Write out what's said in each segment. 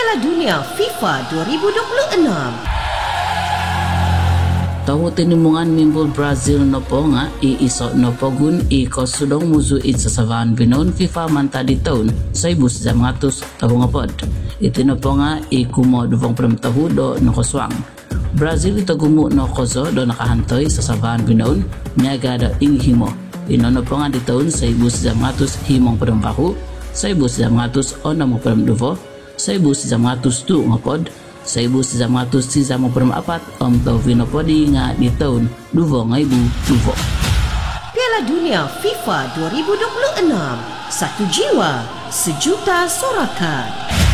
Piala Dunia FIFA 2026. Tahu tinimungan mimbul Brazil no po nga iiso no po gun ikosudong muzuit sa savan binon FIFA manta di taon sa ibus jam ngatus tahu ngapod. Iti no po nga ikumo duvong pram tahu do no koswang. Brazil ito gumu no kozo do nakahantoy sa savan binon niaga do inghimo. Ino no po nga di taon sa ibus jam ngatus himong pram bahu sa ibus jam ngatus ona mo pram duvo sa ibus jam ngatus tu ngapod. Sa ibu sejam ngatus sisa mo apat om tau vinopodi nga di tahun 2020. Piala Dunia FIFA 2026. Satu jiwa, sejuta sorakan.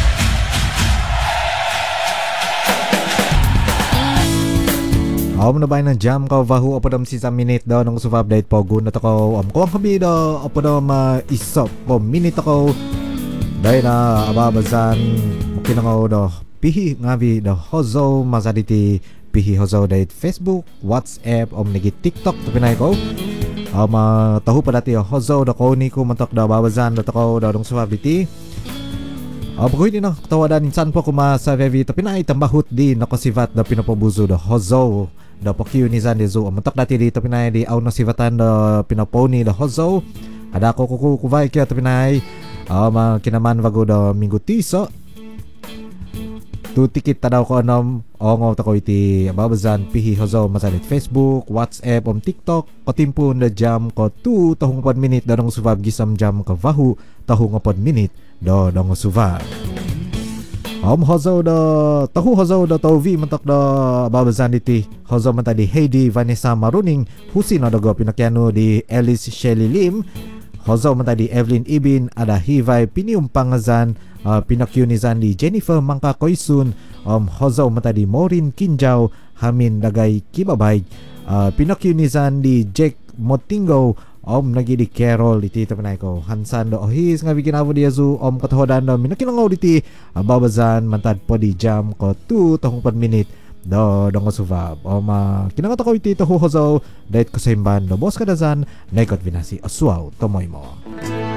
Na ba ng jam ka vahu apa dam sisa minute daw ng suva update po gun na ko ko ang kabi daw apa daw isop po minute ako dahil na ababazan mungkin ako daw pihi ngabi da hozo mazaditi pihi hozo dait Facebook, WhatsApp om nagi TikTok tapi nai ko tahu pada ti hozo da ko ni ko mantok da babazan da ko da dong swabiti ko ini na tawadan insan po kuma sa vevi tapi nai tambahut di nakosivat da pinapobuzo da hozo da pokyu ni zan dezo mantok dati di tapi nai di au nasivatan da pinaponi da hozo ada ko kuvai kya tapi nai kinaman vago da minggu tiso tu tikit tadaw ko anom ongaw tako iti babazan pihi hozo masalit Facebook, WhatsApp om TikTok ko timpo na jam ko 2 tahong 4 minute danong suvab gisam jam ko vahu tahong 4 minute do dong suvab hozo da tahu hozo da tawvi mantak da babazan iti hozo man tadi Heidi Vanessa Maruning husin na dago pinakyano di Alice Shelly Lim hozo man tadi Evelyn Ibin ada hivay piniumpangazan pinakyunizan di Jennifer Mangka Koisun hozo matadi Maureen Kinjaw hamin dagay kibabay pinakyunizan di Jack Motingo nagi di Carol iti tapanay ko hansan do ohis nga bikin avo diazu katahodan do minakinangaw diti babazan mantad po di jam ko 2 tahong 4 minute do dong suvab kinangat ako iti taho hozo dahit kasimban do bos kadazan naikot binasi aswaw tomoy mo.